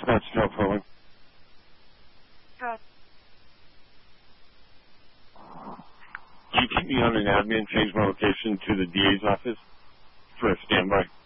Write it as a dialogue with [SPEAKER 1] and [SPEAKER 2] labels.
[SPEAKER 1] That's Joe Pulling.
[SPEAKER 2] Good.
[SPEAKER 1] Can you keep me on an admin, change my location to the DA's office for a standby?